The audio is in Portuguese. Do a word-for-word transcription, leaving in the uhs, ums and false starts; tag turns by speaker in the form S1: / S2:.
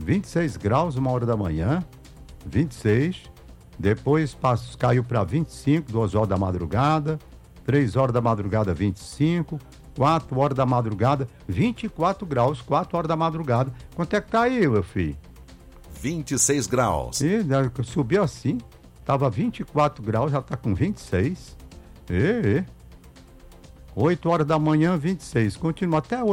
S1: vinte e seis graus, uma hora da manhã, vinte e seis. Depois passou, caiu para vinte e cinco, duas horas da madrugada, três horas da madrugada, vinte e cinco, quatro horas da madrugada, vinte e quatro graus, quatro horas da madrugada. Quanto é que tá aí, meu filho?
S2: vinte e seis graus.
S1: E subiu assim, tava vinte e quatro graus, já tá com vinte e seis. E, e. oito horas da manhã, vinte e seis. Continua até